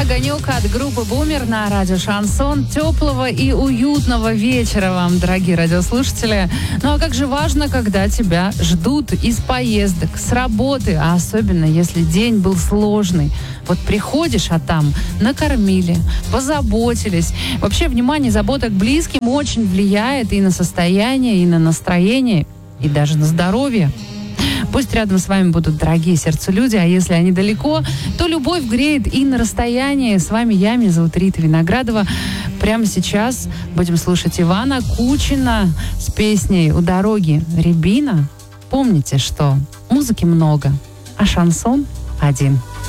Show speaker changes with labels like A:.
A: «Огонек» от группы «Бумер» на радио «Шансон». Теплого и уютного вечера вам, дорогие радиослушатели. Ну а как же важно, когда тебя ждут из поездок, с работы, а особенно если день был сложный. Вот приходишь, а там накормили, позаботились. Вообще, внимание, забота к близким очень влияет и на состояние, и на настроение, и даже на здоровье. Пусть рядом с вами будут дорогие сердцу люди, а если они далеко, то любовь греет и на расстоянии. С вами я, меня зовут Рита Виноградова. Прямо сейчас будем слушать Ивана Кучина с песней «У дороги Рябина». Помните, что музыки много, а шансон один.